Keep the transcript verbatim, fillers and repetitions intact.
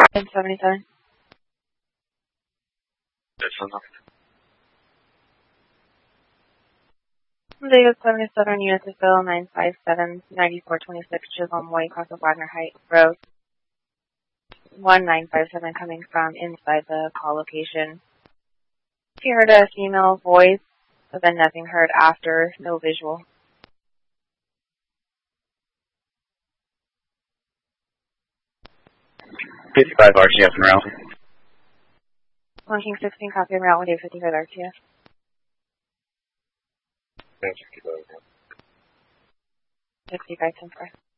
ten seventy-seven. That's enough. Vegas seventy-seven, units to fill, nine five seven, ninety-four twenty-six, Chisholm Way, across of Wagner Heights Road. one nine five seven coming from inside the call location. She heard a female voice, but then nothing heard after, no visual. fifty-five R T F en route. one King sixteen, copy en route, one day fifty-five R T F. Yeah, fifty-five. fifty-five ten four.